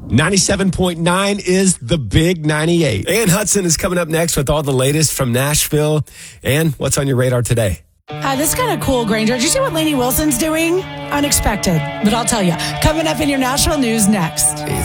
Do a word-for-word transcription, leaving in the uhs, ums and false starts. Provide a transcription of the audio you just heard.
ninety-seven point nine is the big ninety-eight. Ann Hudson is coming up next with all the latest from Nashville. Ann, what's on your radar today? Uh, this is kind of cool, Granger. Did you see what Lainey Wilson's doing? Unexpected, but I'll tell you. Coming up in your Nashville news next. Jeez.